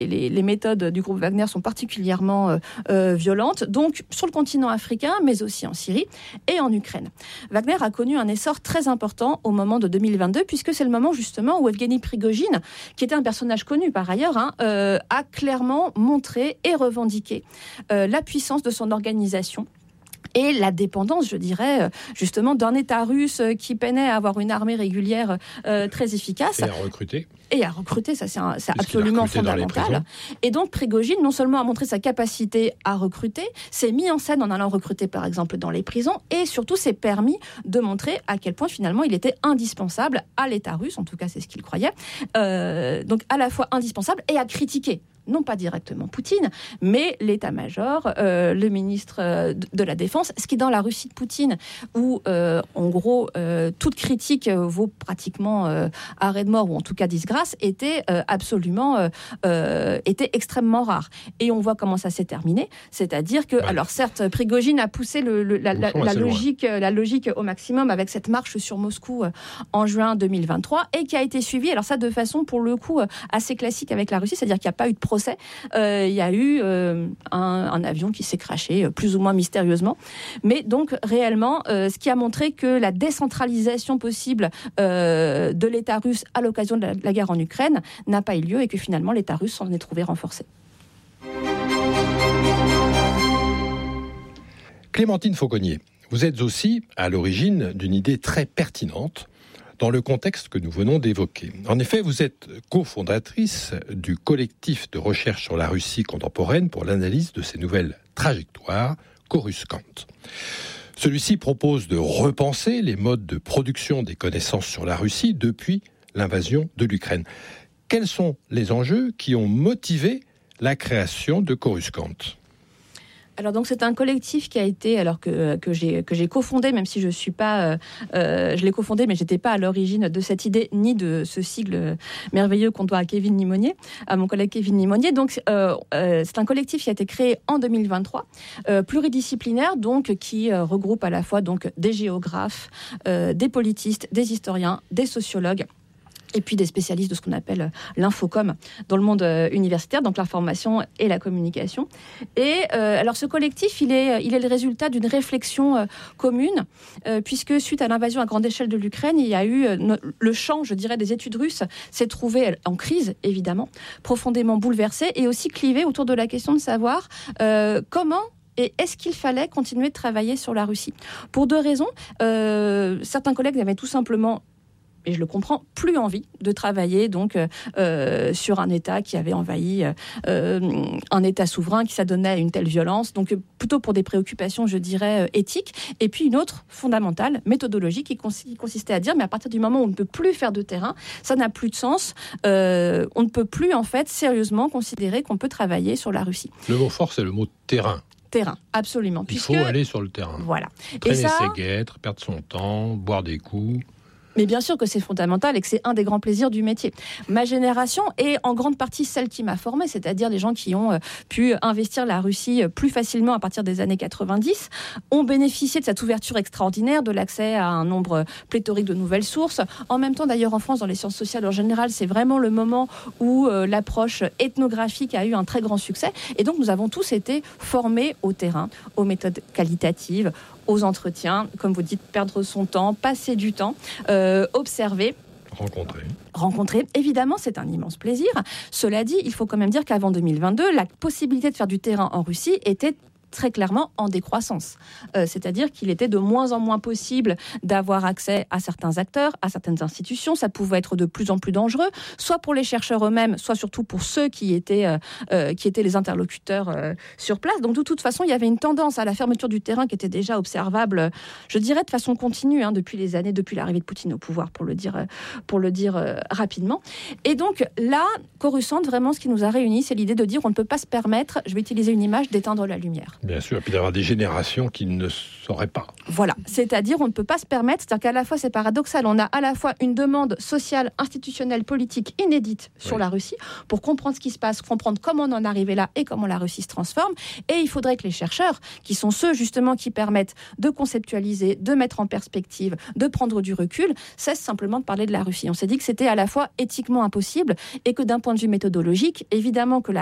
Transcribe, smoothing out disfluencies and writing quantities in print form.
les méthodes du groupe Wagner sont particulièrement violentes, donc sur le continent africain, mais aussi en Syrie et en Ukraine. Wagner a connu un essor très important au moment de 2022, puisque c'est le moment justement où Evgeny Prigojine, qui était un personnage connu par ailleurs, a clairement montré et revendiqué la puissance de son organisation et la dépendance, je dirais, justement, d'un État russe qui peinait à avoir une armée régulière très efficace. Et à recruter, ça c'est absolument fondamental. Et donc Prigojine, non seulement a montré sa capacité à recruter, s'est mis en scène en allant recruter par exemple dans les prisons, et surtout s'est permis de montrer à quel point finalement il était indispensable à l'État russe, en tout cas c'est ce qu'il croyait, donc à la fois indispensable et à critiquer. Non pas directement Poutine, mais l'état-major, le ministre de la Défense, ce qui dans la Russie de Poutine, où en gros toute critique vaut pratiquement arrêt de mort, ou en tout cas disgrâce, était extrêmement rare. Et on voit comment ça s'est terminé, c'est-à-dire que, alors certes, Prigojine a poussé la logique au maximum avec cette marche sur Moscou en juin 2023, et qui a été suivie, alors ça de façon pour le coup assez classique avec la Russie, c'est-à-dire qu'il n'y a pas eu de procès. Il y a eu un avion qui s'est crashé plus ou moins mystérieusement, mais donc réellement ce qui a montré que la décentralisation possible de l'État russe à l'occasion de la guerre en Ukraine n'a pas eu lieu, et que finalement l'État russe s'en est trouvé renforcé. Clémentine Fauconnier, vous êtes aussi à l'origine d'une idée très pertinente dans le contexte que nous venons d'évoquer. En effet, vous êtes cofondatrice du collectif de recherche sur la Russie contemporaine pour l'analyse de ces nouvelles trajectoires, Coruscant. Celui-ci propose de repenser les modes de production des connaissances sur la Russie depuis l'invasion de l'Ukraine. Quels sont les enjeux qui ont motivé la création de Coruscant ? Alors donc c'est un collectif qui a été, alors que j'ai cofondé, même si je suis pas, je l'ai cofondé, mais j'étais pas à l'origine de cette idée ni de ce sigle merveilleux qu'on doit à Kevin Limonier, à mon collègue Kevin Limonier. Donc c'est un collectif qui a été créé en 2023, pluridisciplinaire, donc qui regroupe à la fois donc des géographes, des politistes, des historiens, des sociologues, et puis des spécialistes de ce qu'on appelle l'infocom dans le monde universitaire, donc l'information et la communication. Et alors ce collectif, il est le résultat d'une réflexion commune, puisque suite à l'invasion à grande échelle de l'Ukraine, il y a eu le champ, je dirais, des études russes s'est trouvé en crise, évidemment, profondément bouleversé, et aussi clivé autour de la question de savoir comment et est-ce qu'il fallait continuer de travailler sur la Russie ? Pour deux raisons. Certains collègues avaient tout simplement, et je le comprends, plus envie de travailler donc sur un État qui avait envahi un État souverain qui s'adonnait à une telle violence, donc plutôt pour des préoccupations, je dirais, éthiques, et puis une autre fondamentale, méthodologique, qui consistait à dire, mais à partir du moment où on ne peut plus faire de terrain, ça n'a plus de sens, on ne peut plus en fait sérieusement considérer qu'on peut travailler sur la Russie. Le mot fort, c'est le mot terrain. Terrain, absolument. Il faut aller sur le terrain. Voilà. Traîner ses guêtres, perdre son temps, boire des coups. Mais bien sûr que c'est fondamental et que c'est un des grands plaisirs du métier. Ma génération est en grande partie celle qui m'a formée, c'est-à-dire les gens qui ont pu investir la Russie plus facilement à partir des années 90, ont bénéficié de cette ouverture extraordinaire, de l'accès à un nombre pléthorique de nouvelles sources. En même temps, d'ailleurs, en France, dans les sciences sociales en général, c'est vraiment le moment où l'approche ethnographique a eu un très grand succès. Et donc, nous avons tous été formés au terrain, aux méthodes qualitatives, aux entretiens, comme vous dites, perdre son temps, passer du temps, observer. Rencontrer. Évidemment, c'est un immense plaisir. Cela dit, il faut quand même dire qu'avant 2022, la possibilité de faire du terrain en Russie était très clairement en décroissance. C'est-à-dire qu'il était de moins en moins possible d'avoir accès à certains acteurs, à certaines institutions. Ça pouvait être de plus en plus dangereux, soit pour les chercheurs eux-mêmes, soit surtout pour ceux qui étaient les interlocuteurs sur place. Donc de toute façon, il y avait une tendance à la fermeture du terrain qui était déjà observable, je dirais, de façon continue, depuis l'arrivée de Poutine au pouvoir, pour le dire rapidement. Et donc là, Coruscant, vraiment, ce qui nous a réunis, c'est l'idée de dire on ne peut pas se permettre, je vais utiliser une image, d'éteindre la lumière. Bien sûr, et puis d'avoir des générations qui ne sauraient pas. Voilà, c'est-à-dire on ne peut pas se permettre, c'est-à-dire qu'à la fois c'est paradoxal, on a à la fois une demande sociale, institutionnelle, politique inédite sur la Russie pour comprendre ce qui se passe, comprendre comment on en est arrivé là et comment la Russie se transforme, et il faudrait que les chercheurs, qui sont ceux justement qui permettent de conceptualiser, de mettre en perspective, de prendre du recul, cessent simplement de parler de la Russie. On s'est dit que c'était à la fois éthiquement impossible et que d'un point de vue méthodologique, évidemment que